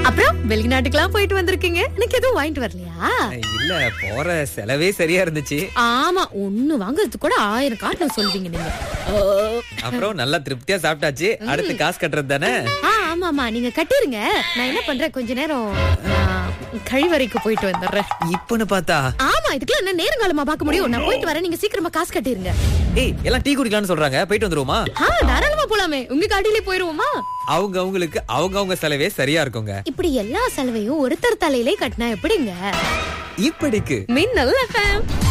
அப்புறம் வெளிநாட்டுக்கெல்லாம் போயிட்டு வந்திருக்கீங்க, எனக்கு எதுவும் வாங்கிட்டு வரலையா? இல்ல, போற செலவே சரியா இருந்துச்சு. ஆமா, ஒண்ணு வாங்குறதுக்கு கூட 1000 காரணம் சொல்வீங்க நீங்க. அப்புறம் நல்லா திருப்தியா சாப்பிட்டாச்சு. அடுத்து காசு கட்டுறது தானே. ஆமாமா, நீங்க கட்டிருங்க. நான் என்ன பண்றேன், கொஞ்ச நேரம் கழிவறைக்கு போயிட்டு வந்துடுறேன். இப்பன்னு பார்த்தா ஆமா, இதுக்கெல்லாம் என்ன நேரங்காலமா பார்க்க முடியும்? நான் போயிட்டு வரேன், நீங்க சீக்கிரமா காசு கட்டிருங்க. ஏய், எல்லாம் டீ குடிக்கலாம்னு சொல்றாங்க, போயிட்டு வந்துருவோமா? தாராளமா போலாமே, உங்க காட்டிலே போயிருவோமா? அவங்களுக்கு அவங்க செலவே சரியா இருக்குங்க. இப்படி எல்லா செலவையும் ஒருத்தர் தலையிலே கட்டினா எப்படிங்க? இப்படிக்கு மின்னல் FM.